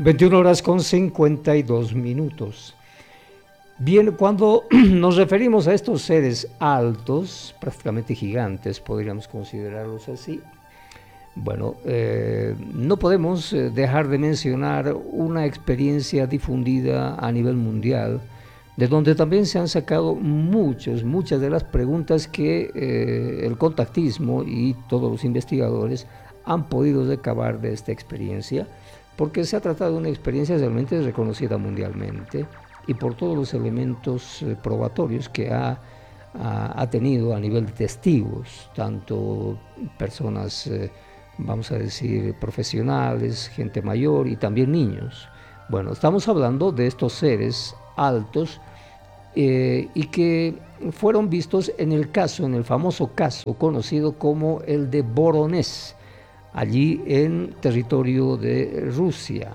21 horas con 52 minutos. Bien, cuando nos referimos a estos seres altos, prácticamente gigantes, podríamos considerarlos así, bueno, no podemos dejar de mencionar una experiencia difundida a nivel mundial, de donde también se han sacado muchas de las preguntas que el contactismo y todos los investigadores han podido recabar de esta experiencia, porque se ha tratado de una experiencia realmente reconocida mundialmente y por todos los elementos probatorios que ha tenido a nivel de testigos, tanto personas, vamos a decir, profesionales, gente mayor y también niños. Bueno, estamos hablando de estos seres altos y que fueron vistos en el famoso caso conocido como el de Voronezh, allí en territorio de Rusia.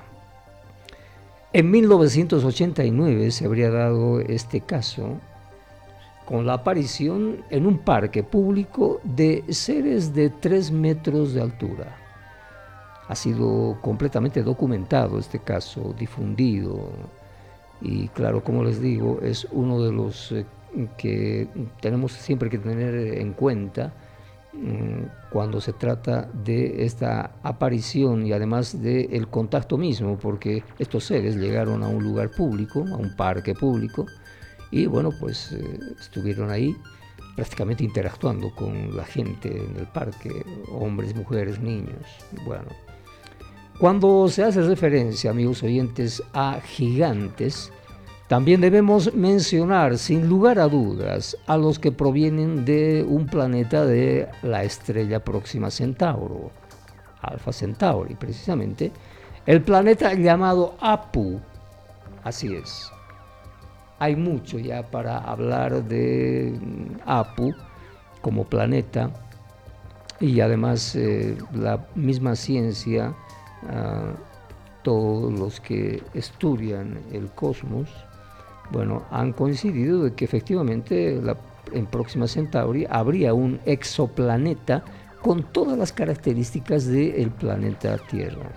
En 1989 se habría dado este caso con la aparición en un parque público de seres de 3 metros de altura. Ha sido completamente documentado este caso, difundido, y claro, como les digo, es uno de los que tenemos siempre que tener en cuenta cuando se trata de esta aparición y además del contacto mismo, porque estos seres llegaron a un lugar público, a un parque público, y bueno, pues estuvieron ahí prácticamente interactuando con la gente en el parque, hombres, mujeres, niños. Bueno, cuando se hace referencia, amigos oyentes, a gigantes, también debemos mencionar, sin lugar a dudas, a los que provienen de un planeta de la estrella Próxima Centauro, Alfa Centauri, precisamente, el planeta llamado Apu. Así es. Hay mucho ya para hablar de Apu como planeta, y además la misma ciencia, todos los que estudian el cosmos, bueno, han coincidido de que efectivamente en Próxima Centauri habría un exoplaneta con todas las características del planeta Tierra.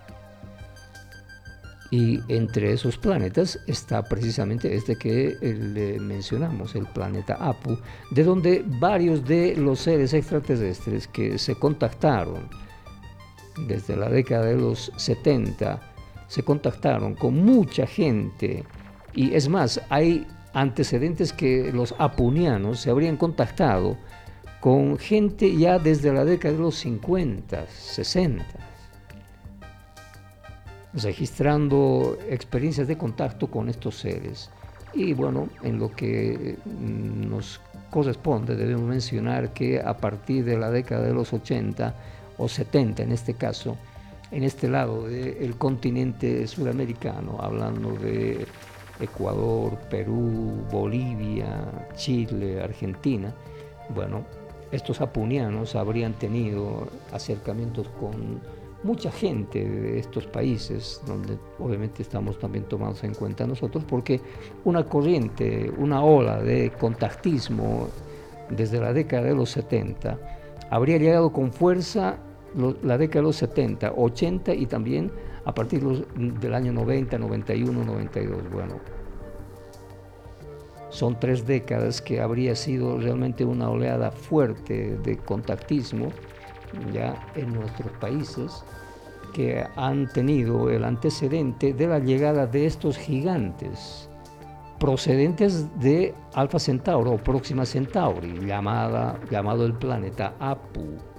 Y entre esos planetas está precisamente este que le mencionamos, el planeta Apu, de donde varios de los seres extraterrestres que se contactaron desde la década de los 70, se contactaron con mucha gente. Y es más, hay antecedentes que los apunianos se habrían contactado con gente ya desde la década de los 50, 60, registrando experiencias de contacto con estos seres. Y bueno, en lo que nos corresponde debemos mencionar que a partir de la década de los 80 o 70 en este caso, en este lado del continente sudamericano, hablando de Ecuador, Perú, Bolivia, Chile, Argentina, bueno, estos apunianos habrían tenido acercamientos con mucha gente de estos países, donde obviamente estamos también tomados en cuenta nosotros, porque una corriente, una ola de contactismo desde la década de los 70 habría llegado con fuerza la década de los 70, 80 y también a partir del año 90, 91, 92. Bueno, son 3 décadas que habría sido realmente una oleada fuerte de contactismo ya en nuestros países, que han tenido el antecedente de la llegada de estos gigantes procedentes de Alfa Centauro o Próxima Centauri, llamado el planeta Apu.